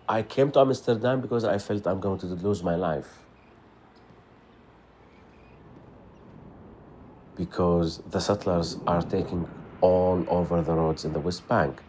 I came to Amsterdam because I felt I'm going to lose my life. Because the settlers are taking all over the roads in the West Bank.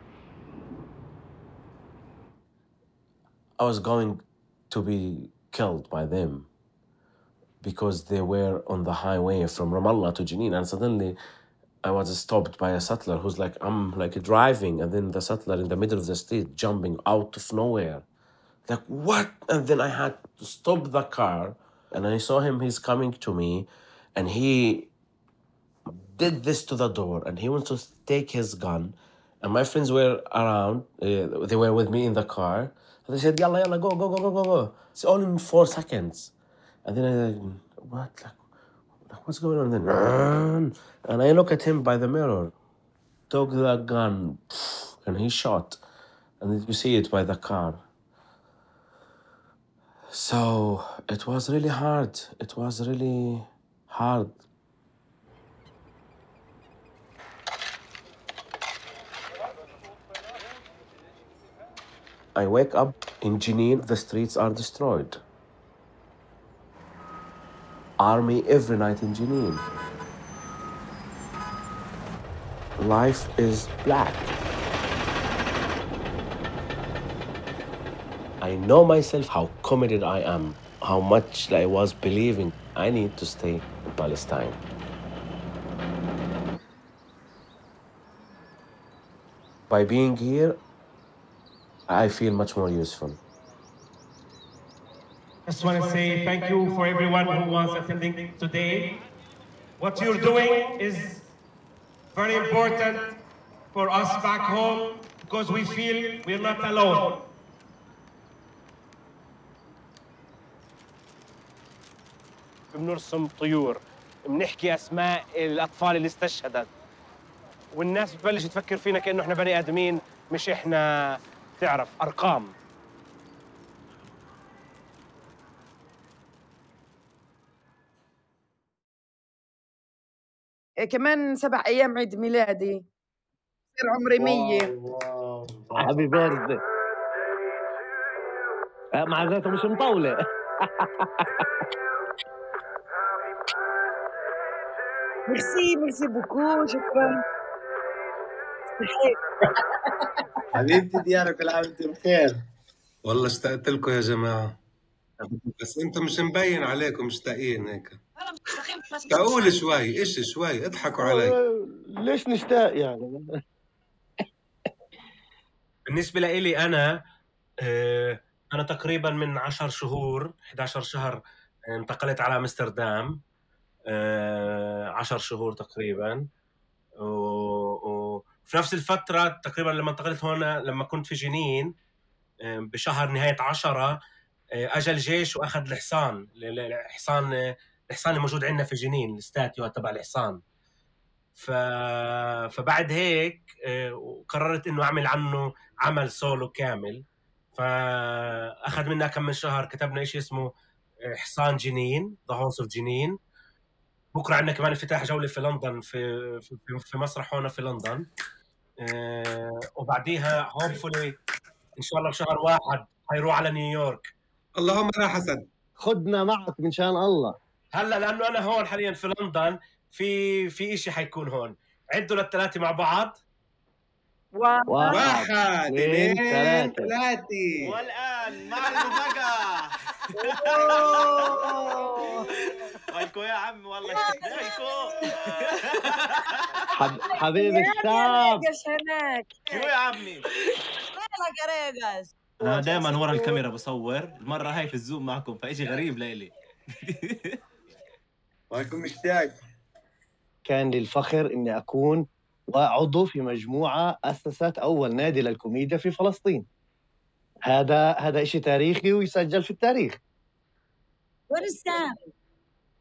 I was going to be killed by them because they were on the highway from Ramallah to Jenin, and suddenly I was stopped by a settler who's like, I'm like driving, and then the settler in the middle of the street jumping out of nowhere. Like, what? And then I had to stop the car, and I saw him, he's coming to me, and he did this to the door, and he wants to take his gun. And my friends were around, they were with me in the car. And they said, Yalla, yalla, go, go, go, go, go, go. It's all in 4 seconds. And then I like, what? Like, what's going on then? Run. And I look at him by the mirror, took the gun, and he shot. And you see it by the car. So it was really hard. It was really hard. I wake up in Jenin, the streets are destroyed. Army every night in Jenin. Life is black. I know myself how committed I am, how much I was believing I need to stay in Palestine. By being here, I feel much more useful. Just want to say thank you for everyone who was attending today. What you're doing is very important for us back home because we feel we're not alone. بنرسم طيور، بنحكي اسماء الاطفال اللي استشهدت، والناس بتبلش تفكر فينا كانه احنا بني ادمين، مش احنا تعرف ارقام. كمان 7 أيام عيد ميلادي، يصير عمري 100. واو هابي بيرثدي. مع ذاته مش مطولة. ميرسي ميرسي بوكو، شكرا. حبيبتي ديانا، كل عام وانت بخير. والله اشتقت لكم يا جماعة، بس انتم مش مبين عليكم مشتاقين هيك. اشتاقوا شوي، شوي اضحكوا علي. ليش نشتاق يعني؟ بالنسبة لي أنا تقريبا من 10 شهور 11 شهر انتقلت على أمستردام، 10 شهور تقريبا، وفي نفس الفترة تقريبا لما انتقلت هون، لما كنت في جنين بشهر نهاية 10 أجى الجيش وأخذ الحصان، الحصان اللي موجود عندنا في جنين، الاستاتيو تبع الحصان. فبعد هيك قررت إنه أعمل عنه عمل سولو كامل، فأخذ منا كم من شهر، كتبنا إشي اسمه حصان جنين، The Horse of جنين. بكرة عندنا كمان افتتاح جولة في لندن، في مسرح هون في لندن، وبعديها hopefully إن شاء الله بشهر 1 هيروح على نيويورك. اللهم لا حسد. خدنا معك من شان الله. هلا لأنه أنا هون حاليا في لندن، في إشي حيكون هون. عدوا للثلاثة مع بعض. 1 2 3. والآن مع المفاجأة. ويلكو يا عم، والله اشتقنا حبيب الشاب. هناك شو يا عمي؟ مالك يا ريجاس؟ أنا دائما ورا الكاميرا بصور، المرة هاي في الزوم معكم، فإشي غريب لإلي. وأكون مشتاق. كان لي الفخر إني أكون وعضو في مجموعة أسست أول نادي للكوميديا في فلسطين. هذا إشي تاريخي ويسجل في التاريخ. What is that?